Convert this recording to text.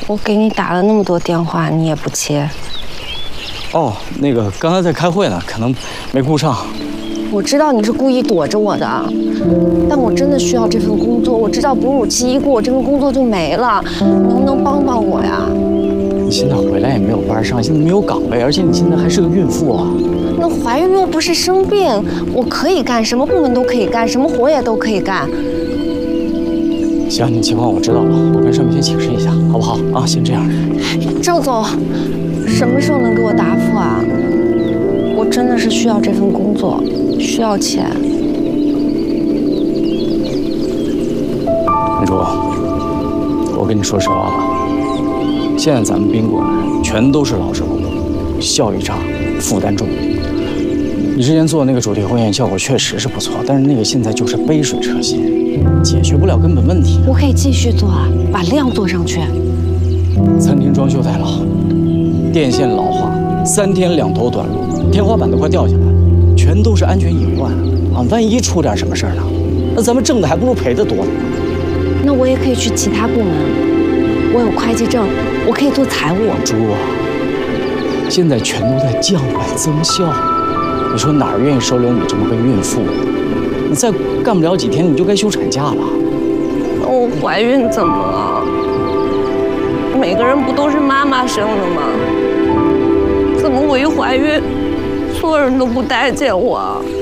我给你打了那么多电话，你也不接。 哦，那个刚才在开会呢，可能没顾上。 我知道你是故意躲着我的，但我真的需要这份工作。我知道哺乳期一过，这份工作就没了。你能不能帮帮我呀？ 你现在回来也没有班上，现在没有岗位，而且你现在还是个孕妇啊。 那怀孕又不是生病，我可以干，什么部门都可以干，什么活也都可以干。 行，你情况我知道了，我跟上面先请示一下，好不好？啊，先这样。 赵总，什么时候能给我答复啊？我真的是需要这份工作，需要钱。 明珠，我跟你说实话吧，现在咱们宾馆全都是老职工，效益差，负担重。你之前做那个主题婚宴效果确实是不错，但是那个现在就是杯水车薪，解决不了根本问题。 我可以继续做啊，把量做上去。 餐厅装修太老，电线老化，3天2头短路，天花板都快掉下来了，全都是安全隐患啊！万一出点什么事儿呢？那咱们挣的还不如赔的多呢。 那我也可以去其他部门，我有会计证，我可以做财务。 猪啊，现在全都在降本增效，你说哪儿愿意收留你这么个孕妇？你再干不了几天，你就该休产假了。 那我怀孕怎么了？每个人不都是妈妈生的吗？怎么我一怀孕，所有人都不待见我？